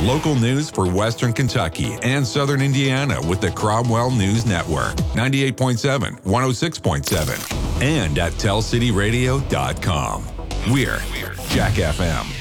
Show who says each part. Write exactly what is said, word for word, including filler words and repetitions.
Speaker 1: Local news for Western Kentucky and Southern Indiana with the Cromwell News Network. ninety-eight point seven, one oh six point seven, and at tell city radio dot com. We're Jack F M.